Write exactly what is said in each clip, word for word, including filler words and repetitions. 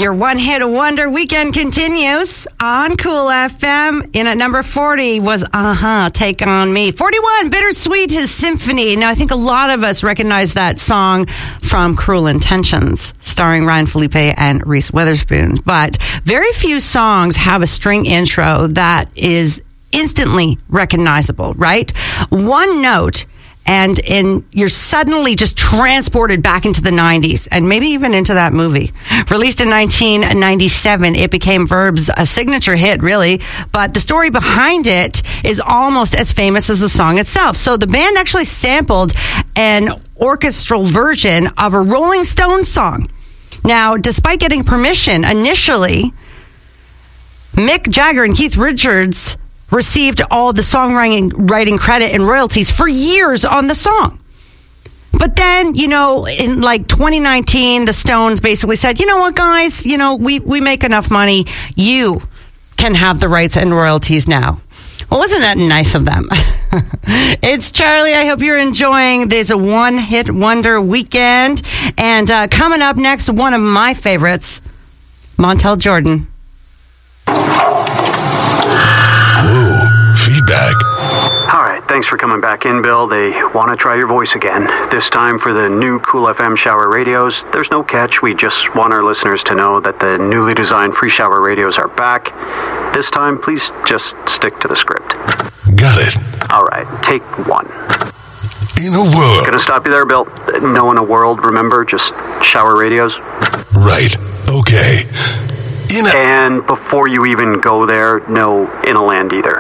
Your one-hit wonder weekend continues on Cool F M. In at number forty was Uh-huh, Take On Me. forty-one, Bittersweet, His Symphony. Now, I think a lot of us recognize that song from Cruel Intentions, starring Ryan Felipe and Reese Witherspoon. But very few songs have a string intro that is instantly recognizable, right? One note, and in you're suddenly just transported back into the nineties and maybe even into that movie. Released in nineteen ninety-seven, it became Verb's a signature hit, really, but the story behind it is almost as famous as the song itself. So the band actually sampled an orchestral version of a Rolling Stones song. Now, despite getting permission initially, Mick Jagger and Keith Richards received all the songwriting writing credit and royalties for years on the song. But then, you know, in like twenty nineteen, the Stones basically said, you know what, guys, you know, we, we make enough money. You can have the rights and royalties now. Well, wasn't that nice of them? It's Charlie. I hope you're enjoying this one-hit wonder weekend. And uh, coming up next, one of my favorites, Montel Jordan. Whoa, feedback. All right, thanks for coming back in, Bill. They want to try your voice again. This time for the new Cool F M shower radios. There's no catch. We just want our listeners to know that the newly designed free shower radios are back. This time, please just stick to the script. Got it. All right, take one. In a world. Gonna stop you there, Bill. No in a world, remember? Just shower radios. Right. Okay. In a... And before you even go there, no in a land either.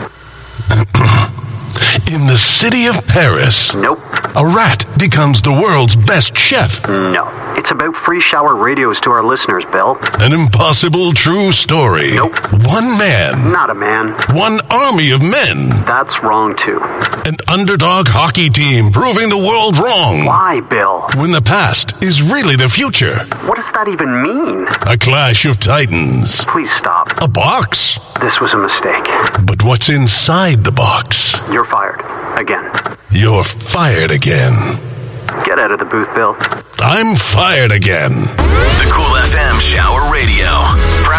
In the city of Paris. Nope. A rat becomes the world's best chef. No. It's about free shower radios to our listeners, Bill. An impossible true story. Nope. One man. Not a man. One army of men. That's wrong, too. An underdog hockey team proving the world wrong. Why, Bill? When the past is really the future. What does that even mean? A clash of titans. Please stop. A box. This was a mistake. But what's inside the box? You're fired. Again. You're fired again. Get out of the booth, Bill. I'm fired again. The Cool F M Shower Radio.